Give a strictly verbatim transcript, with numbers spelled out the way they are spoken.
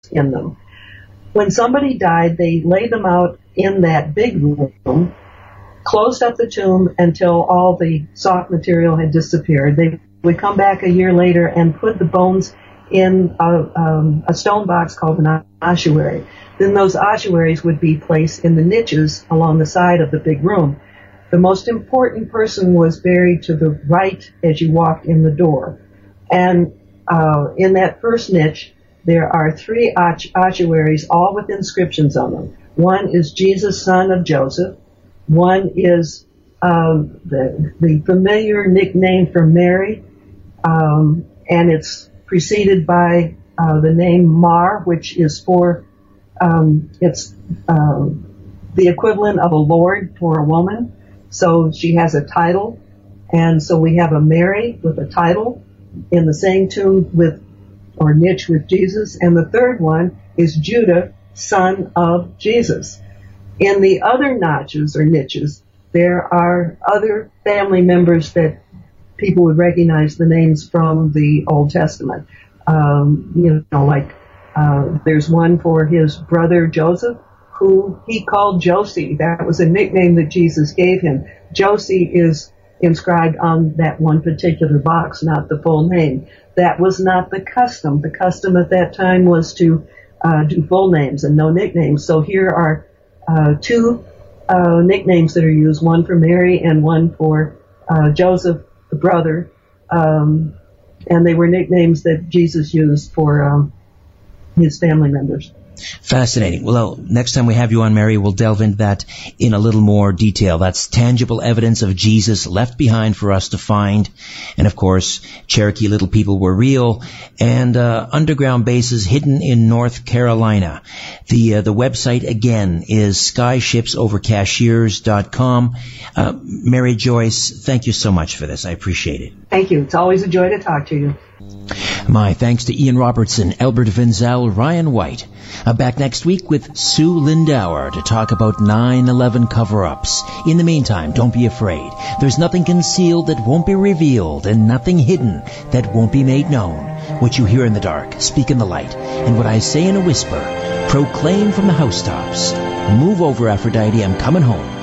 in them. When somebody died, they laid them out in that big room, closed up the tomb until all the soft material had disappeared. They would come back a year later and put the bones in a, um, a stone box called an ossuary. Then those ossuaries would be placed in the niches along the side of the big room. The most important person was buried to the right as you walked in the door. And uh, in that first niche, there are three ossuaries, all with inscriptions on them. One is Jesus, son of Joseph. One is um, the, the familiar nickname for Mary, um, and it's preceded by uh, the name Mar, which is for, um, it's um, the equivalent of a lord for a woman. So she has a title, and so we have a Mary with a title in the same tomb with, or niche with Jesus, and the third one is Judah, son of Jesus. In the other notches or niches, there are other family members that people would recognize the names from the Old Testament. Um, you know, like uh, there's one for his brother Joseph, who he called Josie. That was a nickname that Jesus gave him. Josie is inscribed on that one particular box, not the full name. That was not the custom. The custom at that time was to uh, do full names and no nicknames. So here are uh, two uh, nicknames that are used, one for Mary and one for uh, Joseph, the brother. Um, and they were nicknames that Jesus used for um, his family members. Fascinating. Well, next time we have you on, Mary, we'll delve into that in a little more detail. That's tangible evidence of Jesus left behind for us to find. And, of course, Cherokee Little People were real, and uh, underground bases hidden in North Carolina. The uh, the website, again, is skyships over cashiers dot com. Uh, Mary Joyce, thank you so much for this. I appreciate it. Thank you. It's always a joy to talk to you. My thanks to Ian Robertson, Albert Vinzel, Ryan White. I'm back next week with Sue Lindauer to talk about nine eleven cover-ups. In the meantime, don't be afraid. There's nothing concealed that won't be revealed, and nothing hidden that won't be made known. What you hear in the dark, speak in the light, and what I say in a whisper, proclaim from the housetops. Move over, Aphrodite, I'm coming home.